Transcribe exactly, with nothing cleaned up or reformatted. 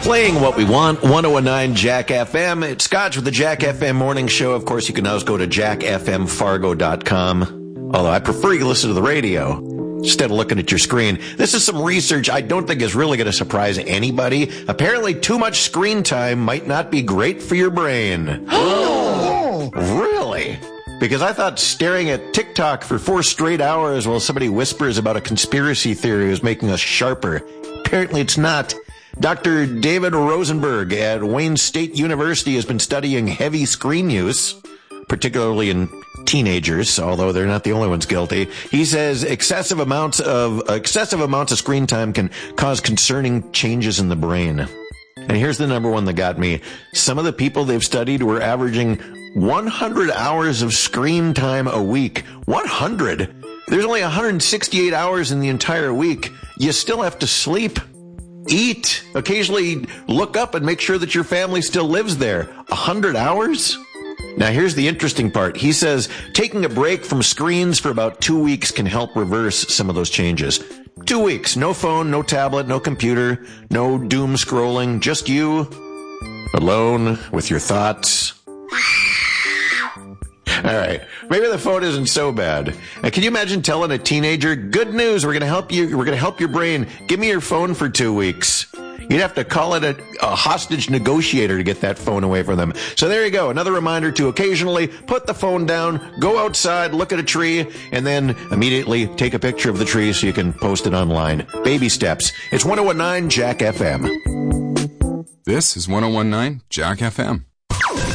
Playing what we want, one oh nine Jack F M. It's Scotch with the Jack F M Morning Show. Of course, you can always go to jack f m fargo dot com. Although I prefer you listen to the radio instead of looking at your screen. This is some research I don't think is really going to surprise anybody. Apparently, too much screen time might not be great for your brain. Oh! Really? Because I thought staring at TikTok for four straight hours while somebody whispers about a conspiracy theory is making us sharper. Apparently, it's not. Doctor David Rosenberg at Wayne State University has been studying heavy screen use, particularly in teenagers, although they're not the only ones guilty. He says excessive amounts of excessive amounts of screen time can cause concerning changes in the brain. And here's the number one that got me. Some of the people they've studied were averaging one hundred hours of screen time a week. one hundred? There's only one hundred sixty-eight hours in the entire week. You still have to sleep, eat, occasionally look up and make sure that your family still lives there. one hundred hours? Now, here's the interesting part. He says taking a break from screens for about two weeks can help reverse some of those changes. Two weeks. No phone, no tablet, no computer, no doom scrolling. Just you, alone, with your thoughts. All right. Maybe the phone isn't so bad. And can you imagine telling a teenager, good news, we're going to help you, we're going to help your brain. Give me your phone for two weeks. You'd have to call it a, a hostage negotiator to get that phone away from them. So there you go. Another reminder to occasionally put the phone down, go outside, look at a tree, and then immediately take a picture of the tree so you can post it online. Baby steps. It's one oh nine Jack F M. This is one oh one nine Jack F M.